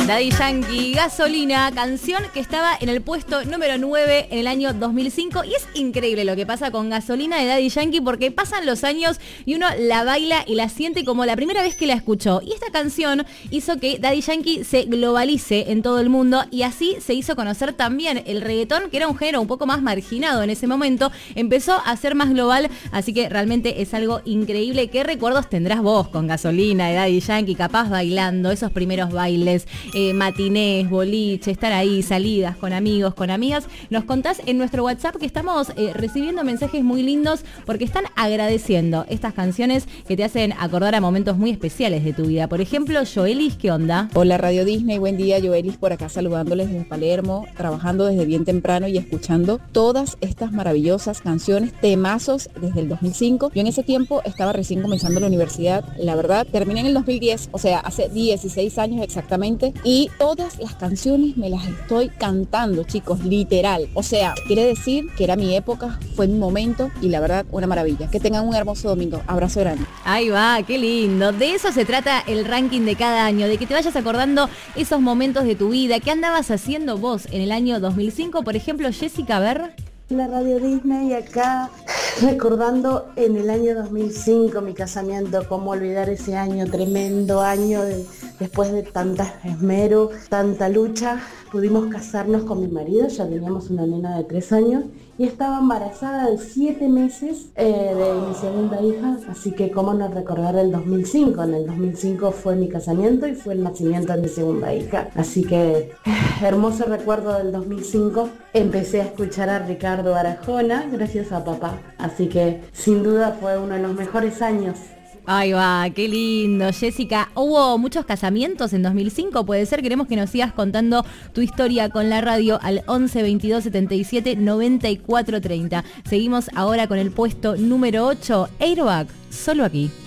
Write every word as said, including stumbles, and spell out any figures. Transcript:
Daddy Yankee, Gasolina, canción que estaba en el puesto número nueve en el año dos mil cinco. Y es increíble lo que pasa con Gasolina de Daddy Yankee, porque pasan los años y uno la baila y la siente como la primera vez que la escuchó. Y esta canción hizo que Daddy Yankee se globalice en todo el mundo, y así se hizo conocer también el reggaetón, que era un género un poco más marginado en ese momento, empezó a ser más global. Así que realmente es algo increíble. ¿Qué recuerdos tendrás vos con Gasolina de Daddy Yankee? Capaz bailando esos primeros bailes, Eh, matinés, boliche, estar ahí, salidas con amigos, con amigas. Nos contás en nuestro WhatsApp, que estamos eh, recibiendo mensajes muy lindos porque están agradeciendo estas canciones que te hacen acordar a momentos muy especiales de tu vida. Por ejemplo, Joelis, ¿qué onda? Hola Radio Disney, buen día. Joelis por acá saludándoles desde Palermo, trabajando desde bien temprano y escuchando todas estas maravillosas canciones, temazos desde el dos mil cinco. Yo en ese tiempo estaba recién comenzando la universidad, la verdad, terminé en el dos mil diez, o sea, hace dieciséis años exactamente. Y todas las canciones me las estoy cantando, chicos, literal. O sea, quiere decir que era mi época, fue mi momento y la verdad, una maravilla. Que tengan un hermoso domingo. Abrazo grande. Ahí va, qué lindo. De eso se trata el ranking de cada año, de que te vayas acordando esos momentos de tu vida. ¿Qué andabas haciendo vos en el año dos mil cinco? Por ejemplo, Jessica, a ver. La Radio Disney acá recordando en el año dos mil cinco mi casamiento, cómo olvidar ese año, tremendo año de, después de tanta esmero, tanta lucha, pudimos casarnos con mi marido, ya teníamos una nena de tres años y estaba embarazada de siete meses eh, de mi segunda hija, así que cómo no recordar el dos mil cinco, en el dos mil cinco fue mi casamiento y fue el nacimiento de mi segunda hija, así que hermoso recuerdo del dos mil cinco. Empecé a escuchar a Ricardo Arjona gracias a papá, así que sin duda fue uno de los mejores años. Ahí va, qué lindo, Jessica. ¿Hubo muchos casamientos en dos mil cinco? Puede ser, queremos que nos sigas contando tu historia con la radio al once veintidós setenta y siete noventa y cuatro treinta. Seguimos ahora con el puesto número ocho, Airbag, solo aquí.